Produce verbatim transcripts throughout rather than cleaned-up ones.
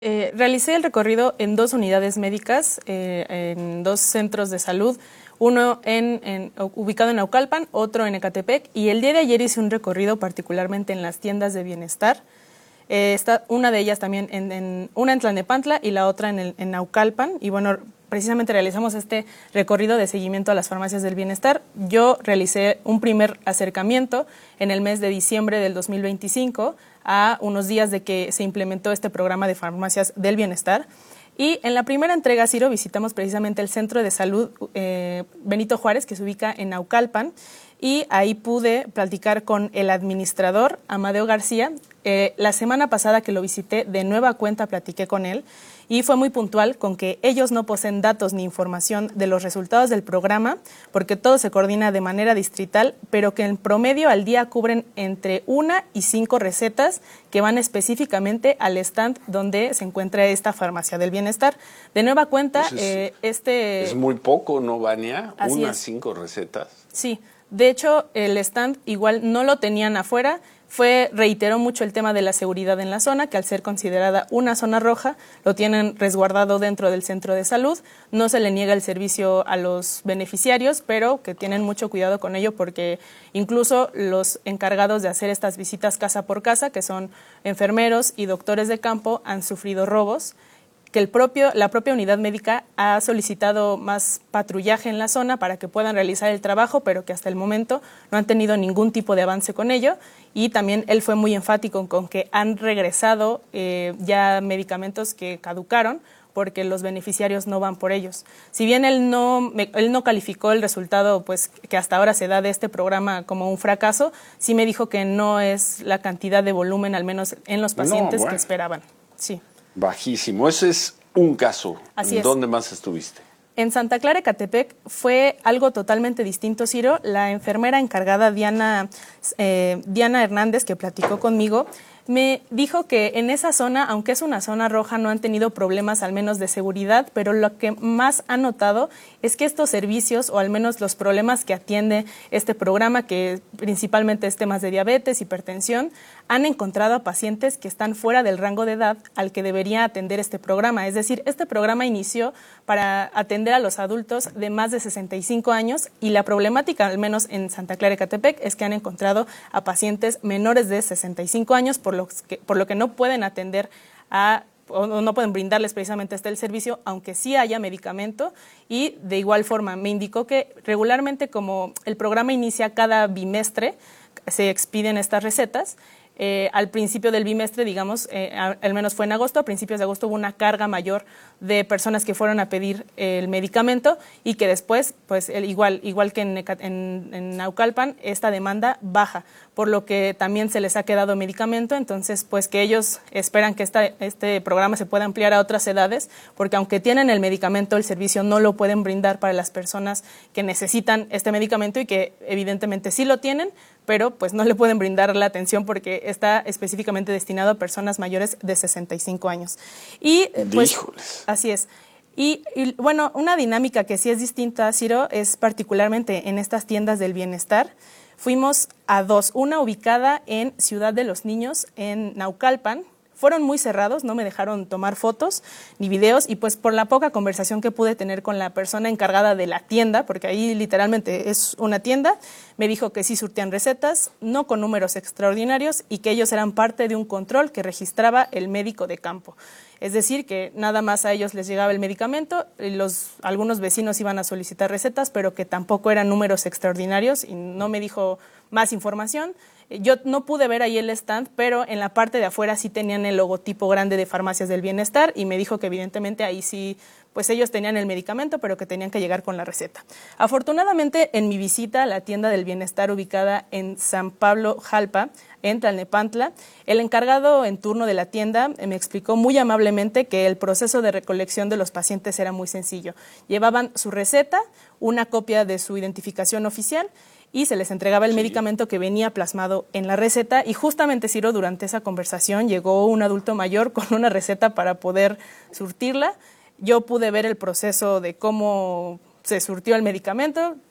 Eh, realicé el recorrido en dos unidades médicas, eh, en dos centros de salud, uno en, en, ubicado en Naucalpan, otro en Ecatepec, y el día de ayer hice un recorrido particularmente en las tiendas de bienestar. Eh, está una de ellas también, en, en, una en Tlalnepantla y la otra en, el, en Naucalpan, y bueno, precisamente realizamos este recorrido de seguimiento a las farmacias del bienestar. Yo realicé un primer acercamiento en el mes de diciembre del dos mil veinticinco, a unos días de que se implementó este programa de farmacias del bienestar. Y en la primera entrega, Ciro, visitamos precisamente el Centro de Salud eh, Benito Juárez, que se ubica en Naucalpan, y ahí pude platicar con el administrador, Amadeo García. Eh, la semana pasada que lo visité, de nueva cuenta platiqué con él, y fue muy puntual con que ellos no poseen datos ni información de los resultados del programa, porque todo se coordina de manera distrital, pero que en promedio al día cubren entre una y cinco recetas que van específicamente al stand donde se encuentra esta farmacia del bienestar. De nueva cuenta, pues es, eh, este... Es muy poco, ¿no, Vania? Así Unas es. cinco recetas. Sí, de hecho, el stand igual no lo tenían afuera. Fue, reiteró mucho el tema de la seguridad en la zona, que al ser considerada una zona roja, lo tienen resguardado dentro del centro de salud. No se le niega el servicio a los beneficiarios, pero que tienen mucho cuidado con ello, porque incluso los encargados de hacer estas visitas casa por casa, que son enfermeros y doctores de campo, han sufrido robos, que el propio, la propia unidad médica ha solicitado más patrullaje en la zona para que puedan realizar el trabajo, pero que hasta el momento no han tenido ningún tipo de avance con ello. Y también él fue muy enfático con que han regresado eh, ya medicamentos que caducaron, porque los beneficiarios no van por ellos. Si bien él no, él no calificó el resultado pues, que hasta ahora se da de este programa como un fracaso, sí me dijo que no es la cantidad de volumen, al menos en los pacientes, no, bueno, que esperaban. Sí. Bajísimo. Ese es un caso. Así es. ¿Dónde más estuviste? En Santa Clara, Ecatepec, fue algo totalmente distinto, Ciro. La enfermera encargada, Diana, eh, Diana Hernández, que platicó conmigo, me dijo que en esa zona, aunque es una zona roja, no han tenido problemas al menos de seguridad, pero lo que más han notado es que estos servicios, o al menos los problemas que atiende este programa, que principalmente es temas de diabetes, hipertensión, han encontrado a pacientes que están fuera del rango de edad al que debería atender este programa. Es decir, este programa inició para atender a los adultos de más de sesenta y cinco años, y la problemática, al menos en Santa Clara, Ecatepec, es que han encontrado a pacientes menores de sesenta y cinco años, por lo que, por lo que no pueden atender a o no pueden brindarles precisamente este el servicio, aunque sí haya medicamento. Y de igual forma me indicó que regularmente, como el programa inicia cada bimestre, se expiden estas recetas. Eh, al principio del bimestre, digamos, eh, a, al menos fue en agosto, a principios de agosto hubo una carga mayor de personas que fueron a pedir eh, el medicamento, y que después, pues el, igual, igual que en, en, en Naucalpan, esta demanda baja, por lo que también se les ha quedado medicamento. Entonces, pues que ellos esperan que esta, este programa se pueda ampliar a otras edades, porque aunque tienen el medicamento, el servicio no lo pueden brindar para las personas que necesitan este medicamento y que evidentemente sí lo tienen, pero pues no le pueden brindar la atención porque está específicamente destinado a personas mayores de sesenta y cinco años. Y pues, Díjoles. Así es. Y, y bueno, una dinámica que sí es distinta, Ciro, es particularmente en estas tiendas del bienestar. Fuimos a dos, una ubicada en Ciudad de los Niños, en Naucalpan. Fueron muy cerrados, no me dejaron tomar fotos ni videos, y pues por la poca conversación que pude tener con la persona encargada de la tienda, porque ahí literalmente es una tienda, me dijo que sí surtían recetas, no con números extraordinarios, y que ellos eran parte de un control que registraba el médico de campo. Es decir, que nada más a ellos les llegaba el medicamento, los, algunos vecinos iban a solicitar recetas, pero que tampoco eran números extraordinarios, y no me dijo más información. Yo no pude ver ahí el stand, pero en la parte de afuera sí tenían el logotipo grande de Farmacias del Bienestar, y me dijo que evidentemente ahí sí, pues ellos tenían el medicamento, pero que tenían que llegar con la receta. Afortunadamente, en mi visita a la tienda del bienestar ubicada en San Pablo Jalpa, en Tlalnepantla, el encargado en turno de la tienda me explicó muy amablemente que el proceso de recolección de los pacientes era muy sencillo. Llevaban su receta, una copia de su identificación oficial, y se les entregaba el sí. medicamento que venía plasmado en la receta. Y justamente, Ciro, durante esa conversación llegó un adulto mayor con una receta para poder surtirla. Yo pude ver el proceso de cómo se surtió el medicamento.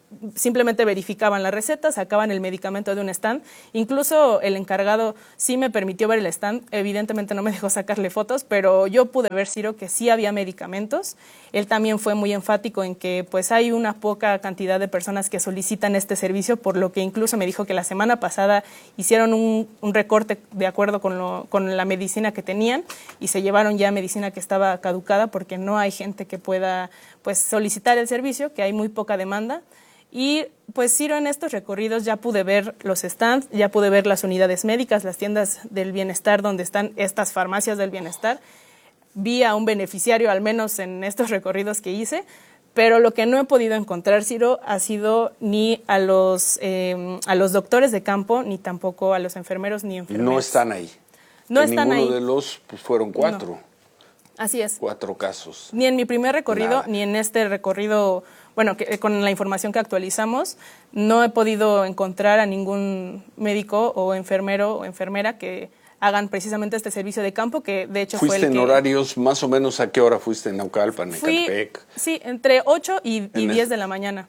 simplemente verificaban la receta, sacaban el medicamento de un stand. Incluso el encargado sí me permitió ver el stand, evidentemente no me dejó sacarle fotos, pero yo pude ver, Ciro, que sí había medicamentos. Él también fue muy enfático en que pues hay una poca cantidad de personas que solicitan este servicio, por lo que incluso me dijo que la semana pasada hicieron un, un recorte de acuerdo con, lo, con la medicina que tenían y se llevaron ya medicina que estaba caducada porque no hay gente que pueda pues solicitar el servicio, que hay muy poca demanda. Y pues Ciro, en estos recorridos ya pude ver los stands, ya pude ver las unidades médicas, las tiendas del bienestar donde están estas farmacias del bienestar. Vi a un beneficiario, al menos en estos recorridos que hice, pero lo que no he podido encontrar, Ciro, ha sido ni a los, eh, a los doctores de campo, ni tampoco a los enfermeros ni enfermeras. No están ahí. No en están ahí. Ninguno de los, pues fueron cuatro. No. Así es. Cuatro casos. Ni en mi primer recorrido, Nada. ni en este recorrido, bueno, que, con la información que actualizamos, no he podido encontrar a ningún médico o enfermero o enfermera que hagan precisamente este servicio de campo, que de hecho ¿Fuiste fue el en que... horarios más o menos a qué hora fuiste en Naucalpan, en Fui, Ecatepec? sí, entre ocho y, y el- diez de la mañana.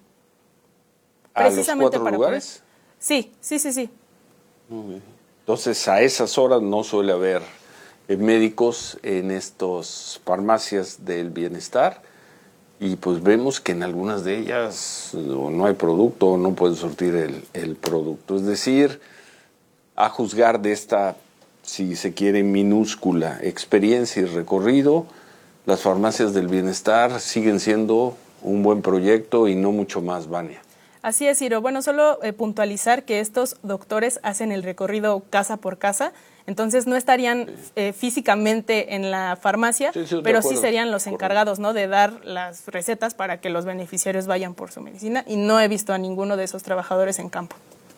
¿A los Precisamente cuatro para lugares? poder- Sí, sí, sí, sí. Entonces, a esas horas no suele haber eh, médicos en estas farmacias del bienestar y pues vemos que en algunas de ellas o no hay producto o no pueden surtir el, el producto. Es decir, a juzgar de esta, si se quiere, minúscula experiencia y recorrido, las farmacias del bienestar siguen siendo un buen proyecto y no mucho más, Vania. Así es, Ciro. Bueno, solo eh, puntualizar que estos doctores hacen el recorrido casa por casa, entonces no estarían eh, físicamente en la farmacia, Sí, sí, de pero sí acuerdo. serían los Correcto. encargados, ¿no?, de dar las recetas para que los beneficiarios vayan por su medicina, y no he visto a ninguno de esos trabajadores en campo.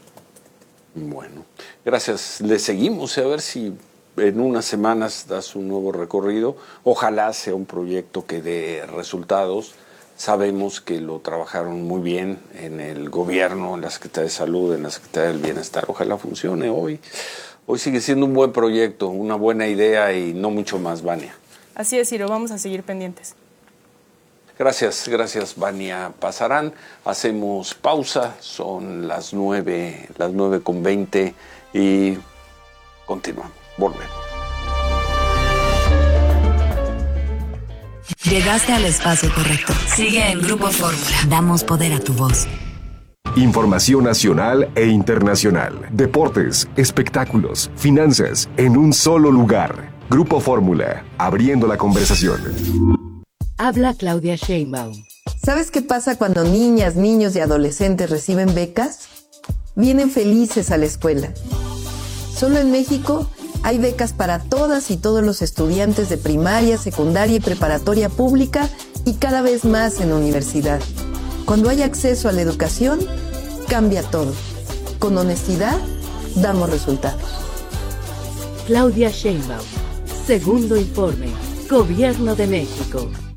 Bueno, gracias. Le seguimos a ver si en unas semanas das un nuevo recorrido. Ojalá sea un proyecto que dé resultados. Sabemos que lo trabajaron muy bien en el gobierno, en la Secretaría de Salud, en la Secretaría del Bienestar. Ojalá funcione hoy. Hoy sigue siendo un buen proyecto, una buena idea y no mucho más, Vania. Así es, Ciro, vamos a seguir pendientes. Gracias, gracias, Vania Pasarán. Hacemos pausa, son las nueve, las nueve con veinte y continuamos. Volvemos. Llegaste al espacio correcto. Sigue en Grupo Fórmula. Damos poder a tu voz. Información nacional e internacional, deportes, espectáculos, finanzas, en un solo lugar. Grupo Fórmula, abriendo la conversación. Habla Claudia Sheinbaum. ¿Sabes qué pasa cuando niñas, niños y adolescentes reciben becas? Vienen felices a la escuela. Solo en México hay becas para todas y todos los estudiantes de primaria, secundaria y preparatoria pública y cada vez más en universidad. Cuando hay acceso a la educación, cambia todo. Con honestidad, damos resultados. Claudia Sheinbaum. Segundo informe. Gobierno de México.